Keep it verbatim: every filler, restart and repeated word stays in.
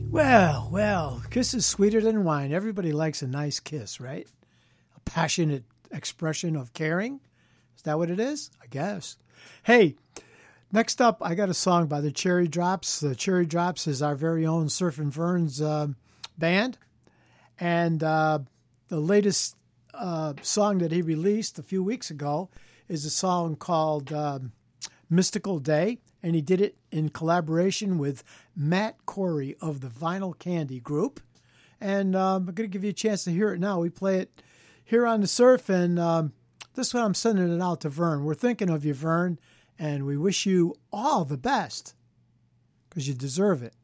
Well, well, kiss is sweeter than wine. Everybody likes a nice kiss, right? A passionate expression of caring. Is that what it is? I guess. Hey, next up, I got a song by the Cherry Drops. The Cherry Drops is our very own Surf and Ferns uh, band. And uh, the latest uh, song that he released a few weeks ago is a song called um, Mystical Day. And he did it in collaboration with Matt Corey of the Vinyl Candy Group. And um, I'm going to give you a chance to hear it now. We play it here on the Surf, and um, this one I'm sending it out to Vern. We're thinking of you, Vern, and we wish you all the best because you deserve it.